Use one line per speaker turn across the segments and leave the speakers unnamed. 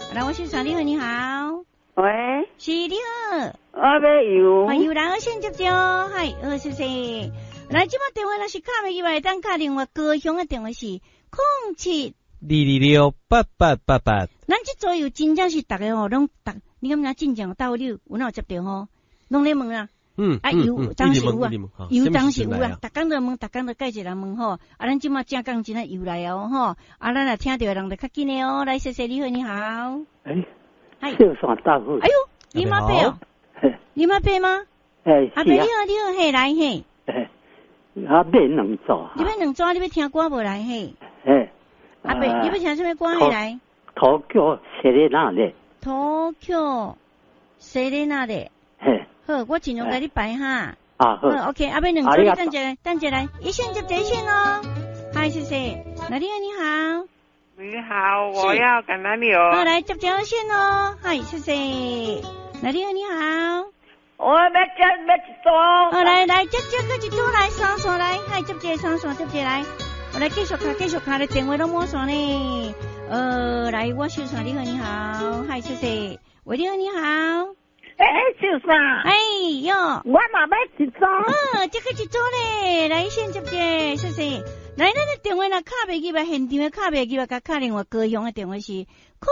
来，我秀传你好，你好。
喂，
是你好。
我要油。
有人我先接着，嗨，谢谢。来，这把电话若是卡袂入来，等卡电话高雄的电话是
072268888。
咱这左右真正是大家吼，拢你敢若真正到你有哪有接到吼？拢咧问啊。有当时有啊，有当时有啊，逐工都问，逐工都介一人问吼。咱即马正讲真啊有来哦吼。咱若听到的人就较紧的哦。来，谢谢你好，你好。
秀山大户。
哎呦，你妈伯哦？你妈伯吗？阿伯你好，嘿来嘿。
阿伯两组。
你要两组，你要听歌无来嘿？阿伯，你要听什么歌嘿来
？Tokyo Serenade。
Tokyo Serenade。好，我尽量给你排哈。好 ，OK， 阿伯两组，你等一来，一线接一线哦。嗨，谢谢。那你好，你好。
你好，我要橄榄油。
好，来接二线哦。嗨，谢谢。那你好，你好。
我要一组。
好，来接个一组来三线来，嗨，接三线接来。我来继续卡的电话都满线呢。来，我秀传你好，你好。嗨，谢谢。喂，你好，你好。
秀山。
哟，
我嘛要一组。
这个一组咧，来先接，谢谢。来，咱的电话若卡袂入来，现场的卡袂入来，甲卡另外高雄的电话是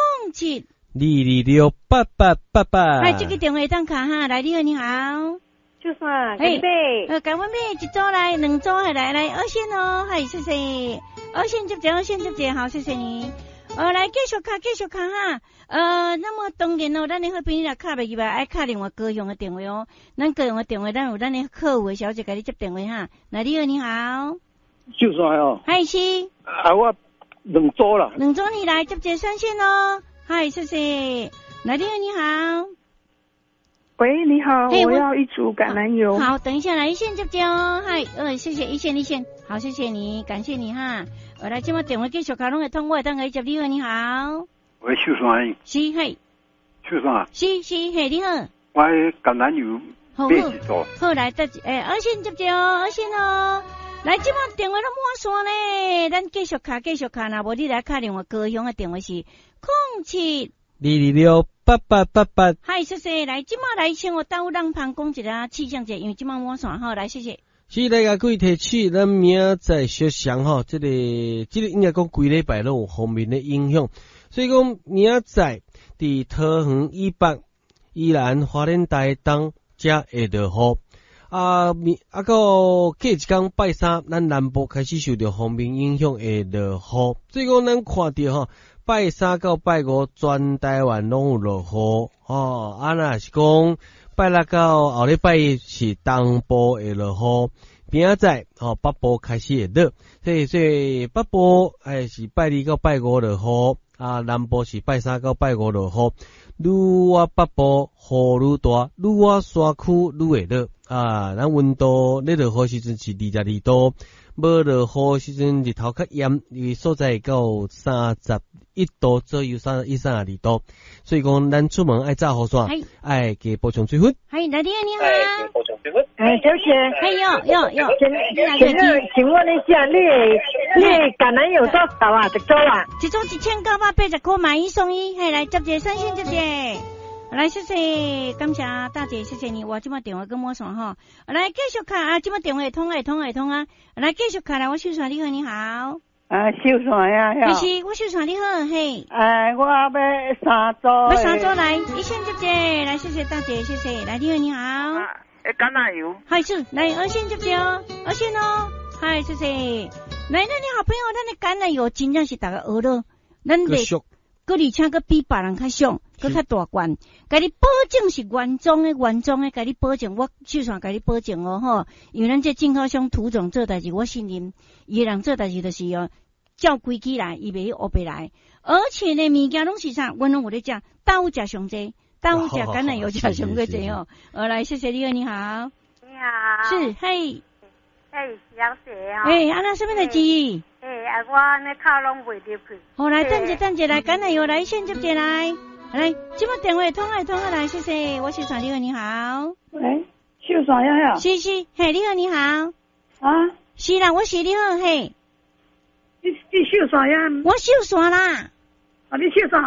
072268888。
来，这个电话当卡哈，来，你好，你好。
秀山，准备。
赶快买一组来，两组来二线哦，嗨，谢谢。二线接，好，谢谢你。来继续卡哈。那么当然哦，咱的好朋友若卡袂入来，爱卡另外高雄的电话哦。咱高雄的电话，咱有咱的客户的小姐甲你接电话哈。来，你好，你好。
秀山哦。
嗨，是。
我两组啦。
两组你来接上线哦。嗨，谢谢。来，你好，你好。
喂，你好，我要一组橄榄油。
好，等一下来一线接哦。嗨，谢谢一线。好，谢谢你，感谢你哈。来，今晚电话继续卡拢会通，我会当给接。你好，你好。
喂，秀山。
是，嘿。
秀山。
是，嘿，你好。
我橄榄油买一组。
好，来二线接哦，二线哦。来，今晚电话都满线呢，咱继续卡，若无你来卡另外高雄的电话是
072268888。
嗨，谢谢。来，今晚来请我到让旁讲一下气象节，因为今晚满线，好，来，谢谢。
是大家各位提起，咱明仔小想吼，这个应该讲规礼拜拢有方面的影响，所以讲明仔伫桃园以北、宜兰花莲台东才会落雨。到过一天拜三，咱南部开始受到方面影响会落雨，所以讲咱看到吼，拜三到拜五全台湾拢有落雨若是讲拜六到后礼拜是东部会落雨，明仔北部开始会落，所以北部是拜二到拜五落雨，南部是拜三到拜五落雨。愈我北部雨愈大，愈我山区愈会落。咱温度咧落雨时阵是22度，无落雨时阵日头较炎，因为所在到31度左右，32度，所以讲咱出门爱炸雨伞，爱加补充水分。
嗨，来你好，你好。
补充水分。
小姐。
有。
请问一下，你橄榄油多少啊？一组啊？
一组1980块，买一送一。嘿，来接接三线接接。来，谢谢，感谢大姐，谢谢你。我这把电话跟我说哈，来继续卡这把电话会通啊。来继续卡来，我秀传你好，你好。
秀传呀。
是，我秀传你好，嘿。
我要三组
来，一线接接，来，谢谢大姐，谢谢。来，你好，你好。
橄榄油。
嗨，是，来二线接接哦，二线哦。嗨，谢谢。来，那你好朋友，咱的橄榄油真正是大家学了，咱的。而且个比别人较俗，个较大罐，甲你保证是原装的，甲你保证，我秀传甲你保证哦吼，因为咱这进口商涂总做代志，我信任，伊人做代志就是照规矩来，伊袂去黑白来，而且呢，物件拢是啥，我拢有咧讲，豆食上济，豆食橄榄油食上过济哦。来，谢谢你好，你好。
你好。
是，嘿。
小姐哦。
安那什么代志？
我那靠拢袂入去。
好，来等一来，橄榄油来先接来，这把电话通来，谢谢，我秀传你好，你好。
喂，秀传呀。
是，嘿，你好，你好。是啦，我是你好，嘿。
你秀传呀？
我秀传啦。
你秀传。